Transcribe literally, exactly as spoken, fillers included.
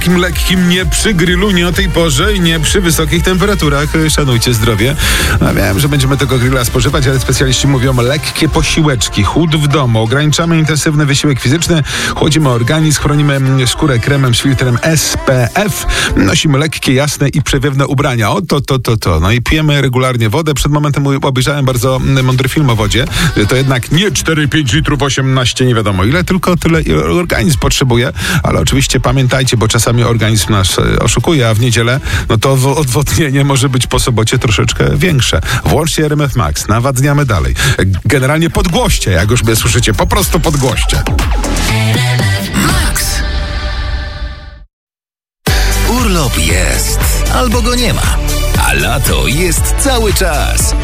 takim lekkim, nie przy grillu, nie o tej porze i nie przy wysokich temperaturach. Szanujcie zdrowie. No, wiem, że będziemy tego grilla spożywać, ale specjaliści mówią lekkie posiłeczki, chłód w domu. Ograniczamy intensywny wysiłek fizyczny, chłodzimy organizm, chronimy skórę kremem z filtrem S P F, nosimy lekkie, jasne i przewiewne ubrania. O, to, to, to, to. No i pijemy regularnie wodę. Przed momentem obejrzałem bardzo mądry film o wodzie. To jednak nie cztery pięć litrów, osiemnaście, nie wiadomo ile, tylko tyle organizm potrzebuje. Ale oczywiście pamiętajcie, bo czasami organizm nas oszukuje, a w niedzielę no to odwodnienie może być po sobocie troszeczkę większe. Włączcie R M F Max, nawadniamy dalej. Generalnie podgłoście, jak już mnie słyszycie, po prostu podgłoście. Max. Urlop jest, albo go nie ma, a lato jest cały czas.